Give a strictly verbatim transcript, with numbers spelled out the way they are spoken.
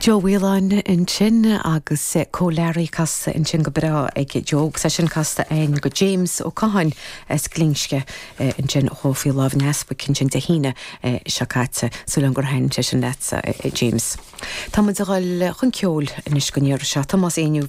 Joe Whelan in chin agus cóléirí casta in sin go bra ag Joe sa sin casta ein go James ó Cahan es glingske in sin hófií láh nespa cin sin de híine seáte súlan gur hain sin net James. Tá mu gáil chun ceol in is goníir se Thomas éú